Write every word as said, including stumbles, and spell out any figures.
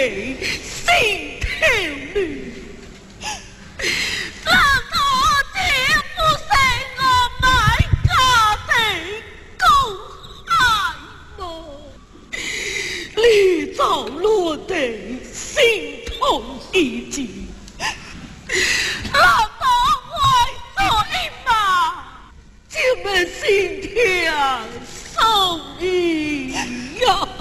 心头绿。 让我姐夫生我买家的公害么？ 你早落得心痛一击， 让我为做一马， 这么心跳送医呀。